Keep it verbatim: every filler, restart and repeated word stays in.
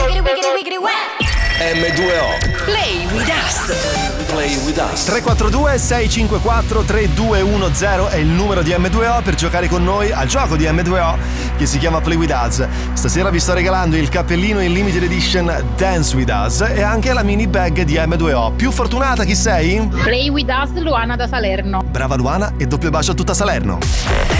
emme due o Play with us. Play with us. tre quattro due sei cinque quattro tre due uno zero è il numero di emme due o per giocare con noi al gioco di emme due o che si chiama Play with us. Stasera vi sto regalando il cappellino in limited edition Dance with us e anche la mini bag di emme due o. Più fortunata chi sei? Play with us, Luana da Salerno. Brava Luana e doppio bacio a tutta Salerno.